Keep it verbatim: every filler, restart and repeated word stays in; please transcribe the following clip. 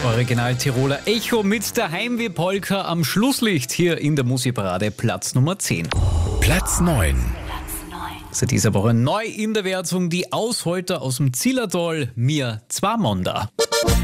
Original-Tiroler Echo mit der Heimweh-Polka am Schlusslicht hier in der Musikparade, Platz Nummer zehn. Platz neun. Seit dieser Woche neu in der Wertung die Ausholter aus dem Zillertal, Mir Zwamonda.